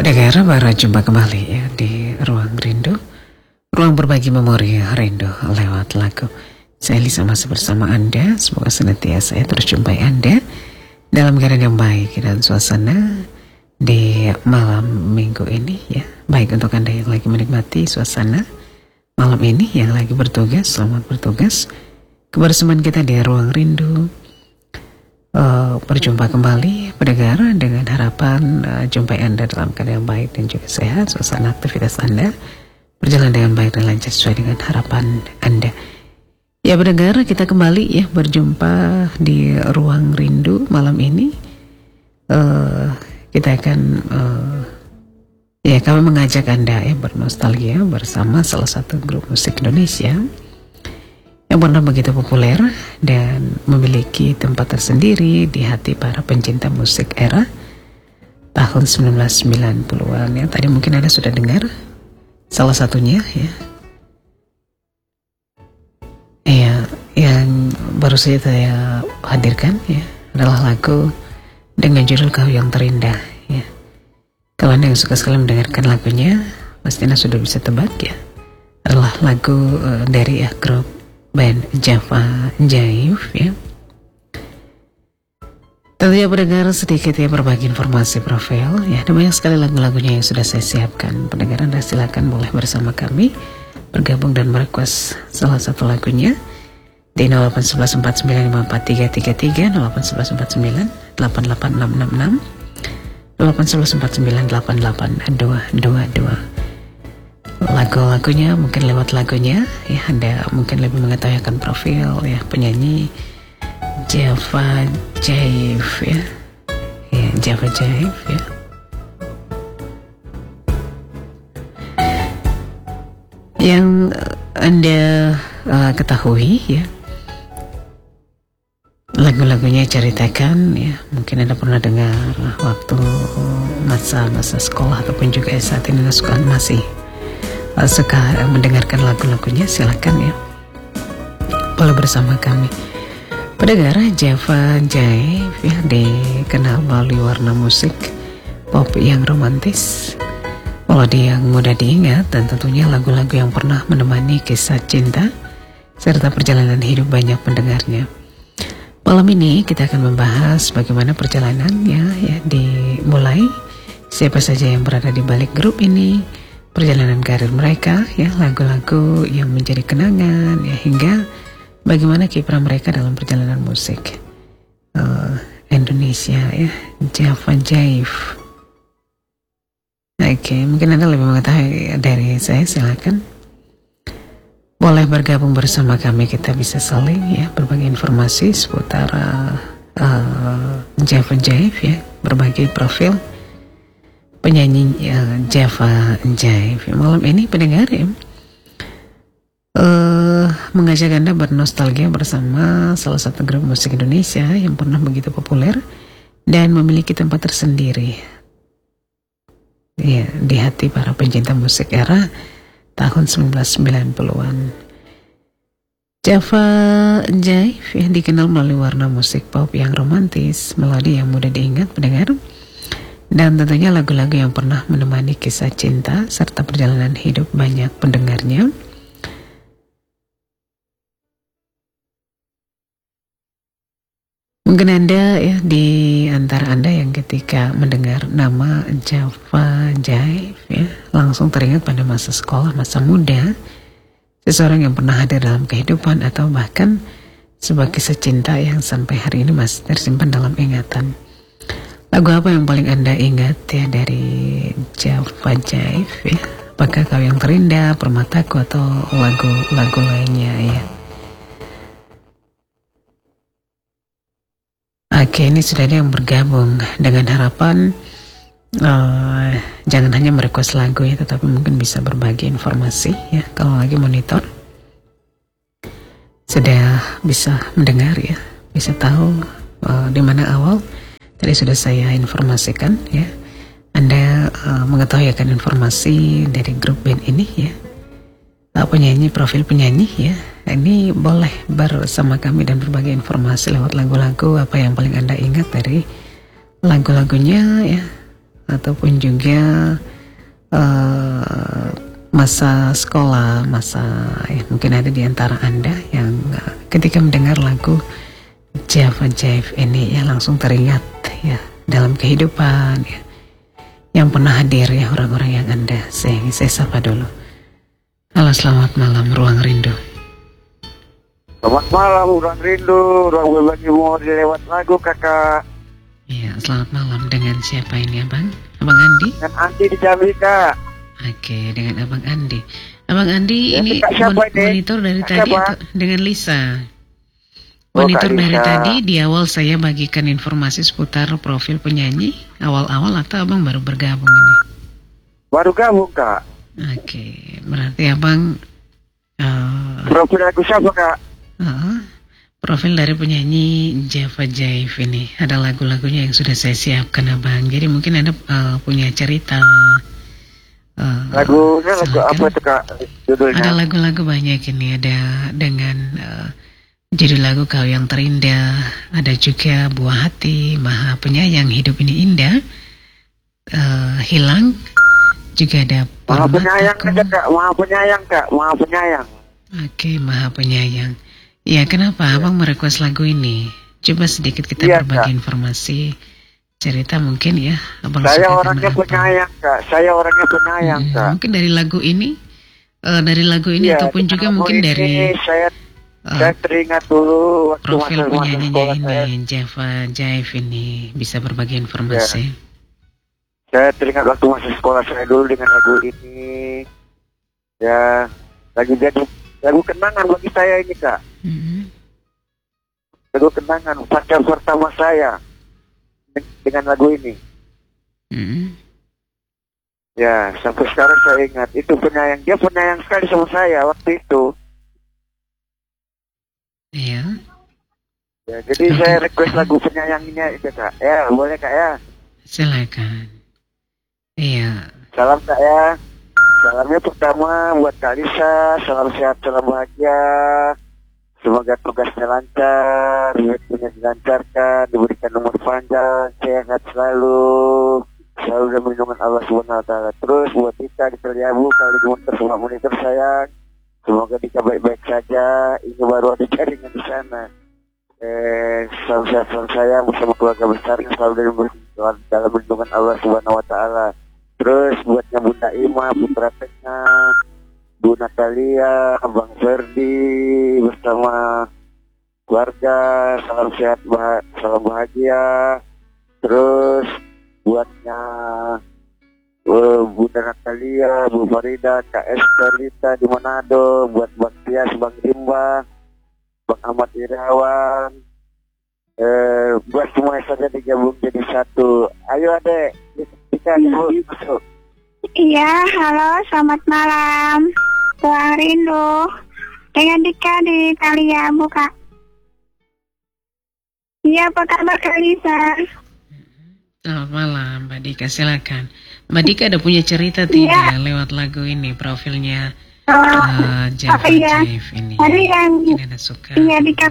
Pendengar, baru jumpa kembali ya di Ruang Rindu, ruang berbagi memori rindu lewat lagu. Saya Lisa masih bersama Anda. Semoga senantiasa saya terus jumpai Anda dalam keadaan yang baik dan suasana di malam minggu ini ya. Baik untuk Anda yang lagi menikmati suasana malam ini, yang lagi bertugas, selamat bertugas. Kebersamaan kita di Ruang Rindu. Berjumpa kembali pendengar dengan harapan jumpai Anda dalam keadaan yang baik dan juga sehat. Suasana aktivitas Anda berjalan dengan baik dan lancar sesuai dengan harapan Anda. Ya pendengar, kita kembali ya berjumpa di Ruang Rindu malam ini. Kita akan kami mengajak Anda ya bernostalgia bersama salah satu grup musik Indonesia yang pernah begitu populer dan memiliki tempat tersendiri di hati para pencinta musik era tahun 1990-an ya. Tadi mungkin Anda sudah dengar salah satunya ya yang baru saja saya hadirkan ya adalah lagu dengan judul Kau Yang Terindah ya. Kalau Anda yang suka sekali mendengarkan lagunya, pasti Anda sudah bisa tebak ya, adalah lagu dari grup band Java Jive ya. Tentunya pendengar sedikit ya berbagi informasi profil ya. Ada banyak sekali lagu-lagunya yang sudah saya siapkan. Pendengar Anda silakan boleh bersama kami bergabung dan merequest salah satu lagunya di 0811495433, 0811498866, 0811498822. Lagu-lagunya mungkin lewat lagunya ya, Anda mungkin lebih mengetahui akan profil ya penyanyi Java Jive ya, Java Jive ya. Yang Anda ketahui ya, lagu-lagunya ceritakan ya, mungkin Anda pernah dengar waktu masa-masa sekolah ataupun juga saat ini Anda suka mendengarkan lagu-lagunya. Silakan ya boleh bersama kami. Pendengar, Java Jive ya dikenal melalui warna musik pop yang romantis, melodi yang mudah diingat, dan tentunya lagu-lagu yang pernah menemani kisah cinta serta perjalanan hidup banyak pendengarnya. Malam ini kita akan membahas bagaimana perjalanannya ya dimulai, siapa saja yang berada di balik grup ini, perjalanan karir mereka ya, lagu-lagu yang menjadi kenangan ya, hingga bagaimana kiprah mereka dalam perjalanan musik Indonesia ya, Java Jive. Oke, mungkin Anda lebih mengetahui dari saya. Silakan boleh bergabung bersama kami, kita bisa saling ya berbagi informasi seputar Java Jive ya, berbagi profil penyanyi Java Jive. Malam ini pendengar ya, mengajak Anda bernostalgia bersama salah satu grup musik Indonesia yang pernah begitu populer dan memiliki tempat tersendiri ya di hati para pencinta musik era tahun 1990-an. Java Jive ya dikenal melalui warna musik pop yang romantis, melodi yang mudah diingat pendengar, dan tentunya lagu-lagu yang pernah menemani kisah cinta serta perjalanan hidup banyak pendengarnya. Mungkin Anda ya, di antara Anda yang ketika mendengar nama Java Jive ya, langsung teringat pada masa sekolah, masa muda, seseorang yang pernah hadir dalam kehidupan, atau bahkan sebuah kisah cinta yang sampai hari ini masih tersimpan dalam ingatan. Lagu apa yang paling Anda ingat ya dari Java Jive ya? Apakah Kau Yang Terindah, Permataku, atau lagu-lagu lainnya ya? Oke, ini sudah ada yang bergabung, dengan harapan jangan hanya merequest lagu ya, tetapi mungkin bisa berbagi informasi ya. Kalau lagi monitor sudah bisa mendengar ya, bisa tahu di mana awal. Tadi sudah saya informasikan ya, Anda mengetahui akan informasi dari grup band ini ya, penyanyi, profil penyanyi ya. Ini boleh bersama kami dan berbagi informasi lewat lagu-lagu apa yang paling Anda ingat dari lagu-lagunya ya, ataupun juga masa sekolah, mungkin ada di antara Anda yang ketika mendengar lagu Java Jive ini ya langsung teringat ya dalam kehidupan ya, yang pernah hadir ya orang-orang yang Anda sayangi. Saya sapa dulu. Halo, selamat malam Ruang Rindu. Selamat malam Ruang Rindu, ruang berbagi humor lewat lagu kakak. Iya, selamat malam. Dengan siapa ini abang? Abang Andi? Dengan Andi di Jambi kak. Oke, dengan abang Andi. Abang Andi Ya, ini monitor dari Kak tadi siapa? atau dengan Lisa? Oh, Monitor Kak dari Lisa. tadi di awal saya bagikan informasi seputar profil penyanyi awal-awal atau abang baru bergabung ini? Baru gabung kak. Oke, berarti abang Profil lagu siapa kak? profil dari penyanyi Java Jive ini ada lagu-lagunya yang sudah saya siapkan abang. Jadi mungkin Anda punya cerita. Lagunya lagu apa tuh kak? Judulnya? Ada lagu-lagu banyak ini, ada dengan judul lagu Kau Yang Terindah, ada juga Buah Hati, Maha Penyayang, Hidup Ini Indah, Hilang, juga ada Maha Penyayang Permataku. aja kak, Maha Penyayang kak, Maha Penyayang. Oke, Maha Penyayang. Ya, kenapa abang merequest lagu ini? Coba sedikit kita Iya, berbagi Kak. informasi, cerita mungkin ya. Abang Saya suka orangnya tema apa? penyayang kak, saya orangnya penyayang kak. Mungkin dari lagu ini, Iya, ataupun dengan juga lagu mungkin ini dari saya teringat dulu waktu profil masa penyanyinya sekolah saya. ini, Java Jive ini, bisa berbagi informasi. Saya teringat waktu masa sekolah saya dulu dengan lagu ini. Ya, lagi jadi lagu kenangan bagi saya ini kak. Lagu kenangan pacar pertama saya dengan lagu ini. Ya, sampai sekarang saya ingat itu penyayang. Dia penyayang sekali sama saya waktu itu. Iya. Ya, jadi saya request lagu penyayanginya itu kak. Ya, boleh kak ya. Silakan. Iya. Salam kak ya. Salamnya pertama buat Kak Lisa. Salam sehat, salam bahagia. Semoga tugasnya lancar, rezekinya dilancarkan, diberikan umur panjang, sehat selalu dalam lindungan Allah Subhanahu Wa Taala. Terus buat Dika di Teliabu, kali monitor semua monitor sayang, semoga Dika baik-baik saja. Ini baru ada jaringan di sana. Salam sehat, salam sayang bersama keluarga besarnya selalu dalam lindungan Allah Subhanahu Wa Taala. Terus buatnya Bunda Ima, Putra Tengah, Bu Natalia, Bang Ferdi bersama keluarga, salam sehat, salam bahagia. Terus buatnya Bunda Natalia, Bu Farida, Kak Esther Rita di Manado, buat Bang Tias, Bang Rimba, Bang Ahmad Irawan, buat semua saja digabung jadi satu. Ayo adek, kita masuk. Iya, halo, selamat malam. Ruang Rindu. Dengan Dika di Taliabu, Kak. Iya, apa kabar Kak Lisa? Selamat malam, Mbak Dika. Silakan. Mbak Dika ada punya cerita tidak lewat lagu ini, profilnya Java Jive ini? Tadi yang Ini ada suka. iya Dika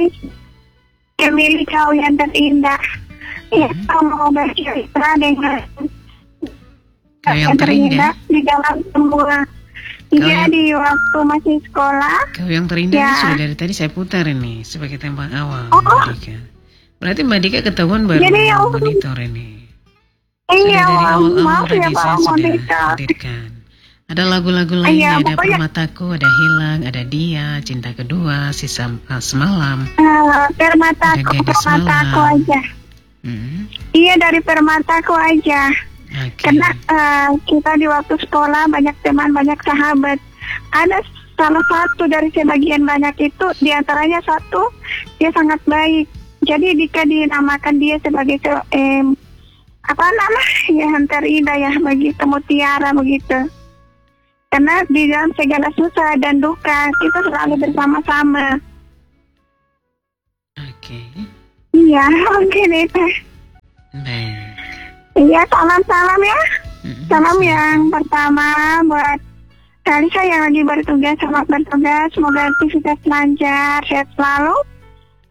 pilih Kau Yang Terindah. Iya, mau bercerita dengan Kau Yang Terindah di dalam semua. Iya, di waktu masih sekolah. Kau Yang Terindah Ya. ini sudah dari tadi saya putar ini sebagai tembang awal, Mbak Dika. Berarti Mbak Dika ketahuan baru Jadi, monitor ini. Iya, Sudah dari awal-awal maaf ya tadi Pak saya sudah Monika. hadirkan. Ada lagu-lagu lainnya, Iya, ada pokoknya- Permataku, ada Hilang, ada Dia, Cinta Kedua, Sisa Semalam. Permataku, Ada Gadis Permataku Malam. aja. Hmm, Iya, dari Permataku aja. Oke. Karena kita di waktu sekolah banyak teman, banyak sahabat. Ada salah satu dari sebagian banyak itu, diantaranya satu, dia sangat baik. Jadi Dika dinamakan dia sebagai apa nama? Ya, Hunter Ida ya, begitu, mutiara begitu. Karena di dalam segala susah dan duka, kita selalu bersama-sama. Oke. Iya, oke deh. Baik. Iya, salam-salam ya. Mm-mm. Salam yang pertama buat Kalisa yang lagi bertugas, selamat bertugas. Semoga aktivitas lancar, sehat selalu.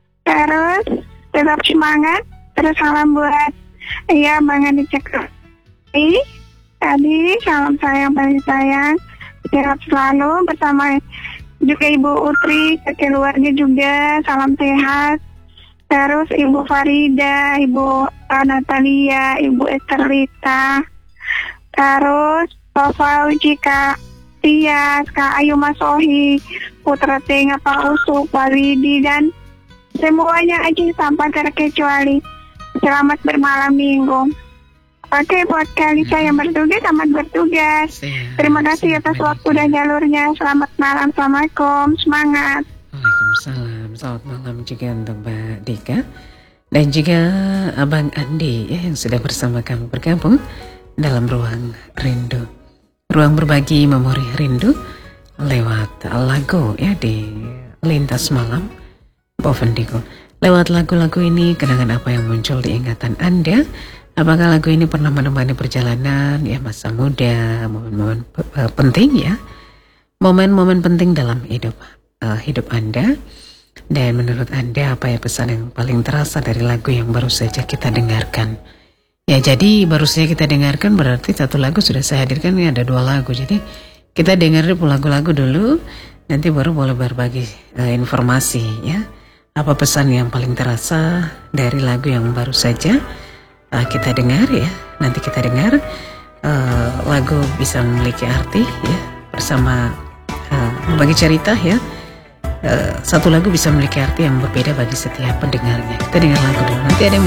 Terus tetap semangat. Terus salam buat Bang Andi Cakra. Tadi salam sayang bagi sayang, sehat selalu bersama juga Ibu Utri, keluarga juga salam sehat. Terus Ibu Farida, Ibu Natalia, Ibu Esterlita, terus Pak Fauji, Kak Tias, Kak Ayu Masohi, Putra Tenga, Pak Usuk, Pak Widi, dan semuanya aja tanpa terkecuali. Selamat bermalam minggu. Oke, buat Kalisa yang bertugas, selamat bertugas. Terima kasih atas waktu dan jalurnya. Selamat malam, Assalamualaikum, semangat. Waalaikumsalam, selamat malam juga untuk Mbak Dika dan juga Abang Andi ya, yang sudah bersama kami bergabung dalam Ruang Rindu. Ruang berbagi memori rindu lewat lagu ya di Lintas Malam Bovendigo. Lewat lagu-lagu ini, kenangan apa yang muncul di ingatan Anda? Apakah lagu ini pernah menemani perjalanan ya masa muda, momen-momen penting ya, momen-momen penting dalam hidup Anda? Dan menurut Anda apa ya pesan yang paling terasa dari lagu yang baru saja kita dengarkan? Ya, jadi baru saja kita dengarkan berarti satu lagu sudah saya hadirkan, ini ada 2 lagu. Jadi kita dengar dulu lagu-lagu dulu, nanti baru boleh berbagi informasi ya. Apa pesan yang paling terasa dari lagu yang baru saja kita dengar ya. Nanti kita dengar lagu bisa memiliki arti ya, bersama berbagi cerita ya. Satu lagu bisa memiliki arti yang berbeda bagi setiap pendengarnya. Kita dengar lagu dulu, nanti ada yang